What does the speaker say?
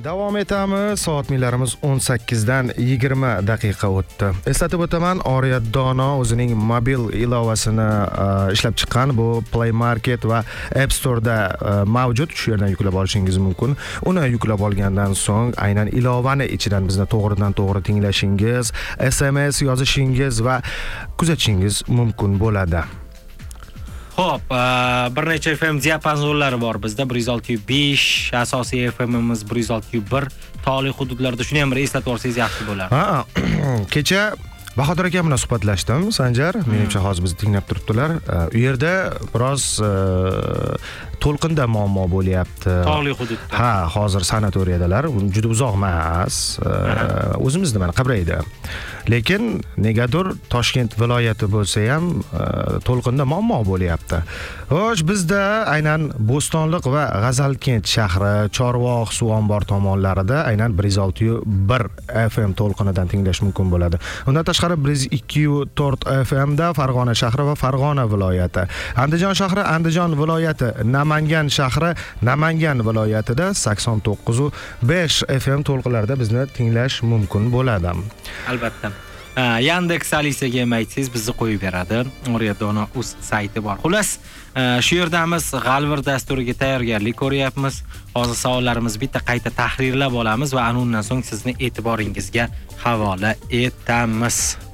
Davom etamiz. Soatlarimiz 18 dan 20 daqiqa o'tdi. Eslatib o'taman, Oriyat Dono o'zining mobil ilovasini ishlab chiqqan. Bu Play Market va App Store'da mavjud. Shu yerdan yuklab olishingiz mumkin. Uni yuklab olgandan so'ng aynan ilovani ichidan bizni to'g'ridan-to'g'ri tinglashingiz, SMS yozishingiz va kuzatishingiz mumkin bo'ladi. Xo'p, bir necha FM diapazonlari bor bizda. 106.5 asosiy FMimiz 106.1 tog'li hududlarda. Shuni ham bir eslatib olsangiz yaxshi bo'lardi. Kecha Bahodir aka bilan suhbatlashdim, Sanjar. Menimcha hozir bizni tinglab turibdilar. U yerda biroz to'lqinda muammo bo'lyapti. Tog'li hududda. Ha, hozir sanatoriyadalar. Juda uzoq emas. O'zimizda mana Qibrayda. Lekin negadir Toshkent viloyati bo'lsa ham to'lqinda muammo bo'lyapti. Xo'sh, bizda aynan Bo'stonliq va G'azalkent shahri, Chorvoq suv ombor tomonlarida aynan 106.1 FM to'lqinidan tinglash mumkin bo'ladi. Undan tashqari 102.4 FM da Farg'ona shahri va Farg'ona viloyati, Andijon shahri, Andijon viloyati, Namangan shahri, Namangan viloyatida 89.5 FM to'lqinlarida bizni tinglash mumkin bo'ladi. Albatta. Yandex Alisaga ham aytsangiz bizni qo'yib beradi. Oriyat Dono o'z sayti bor. Xullas, shu yerdamiz, G'alvir dasturiga tayyorgarlik ko'ryapmiz. Hozir savollarimizni bitta qayta tahrirlab olamiz va undan so'ng sizni e'tiboringizga havola etamiz.